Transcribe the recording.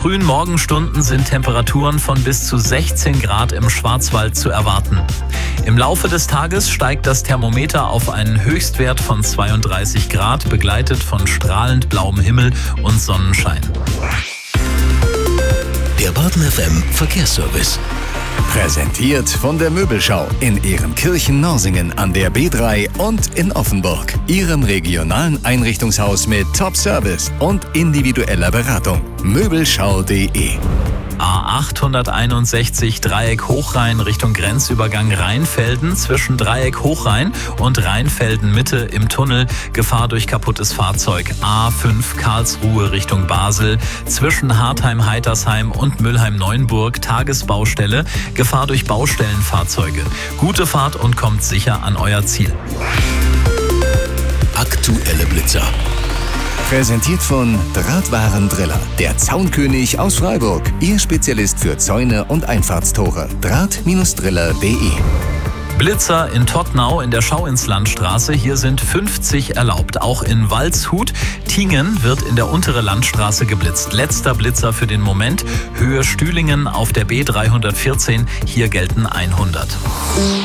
frühen Morgenstunden sind Temperaturen von bis zu 16 Grad im Schwarzwald zu erwarten. Im Laufe des Tages steigt das Thermometer auf einen Höchstwert von 32 Grad, begleitet von strahlend blauem Himmel und Sonnenschein. Der Baden FM Verkehrsservice. Präsentiert von der Möbelschau in Ehrenkirchen-Norsingen an der B3 und in Offenburg. Ihrem regionalen Einrichtungshaus mit Top-Service und individueller Beratung. Möbelschau.de. A861 Dreieck Hochrhein Richtung Grenzübergang Rheinfelden, zwischen Dreieck Hochrhein und Rheinfelden Mitte im Tunnel Gefahr durch kaputtes Fahrzeug. A5 Karlsruhe Richtung Basel, zwischen Hartheim-Heitersheim und Mülheim-Neuenburg Tagesbaustelle, Gefahr durch Baustellenfahrzeuge. Gute Fahrt und kommt sicher an euer Ziel. Aktuelle Blitzer. Präsentiert von Drahtwarendriller, der Zaunkönig aus Freiburg. Ihr Spezialist für Zäune und Einfahrtstore. Draht-driller.de. Blitzer in Todtnau in der Schauinslandstraße. Hier sind 50 erlaubt. Auch in Waldshut, Tingen, wird in der untere Landstraße geblitzt. Letzter Blitzer für den Moment. Höhe Stühlingen auf der B314. Hier gelten 100.